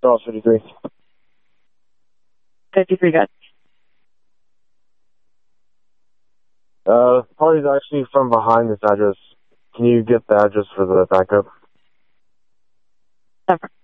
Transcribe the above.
Charles 53. 53, good. Party's actually from behind this address. Can you get the address for the backup? Never.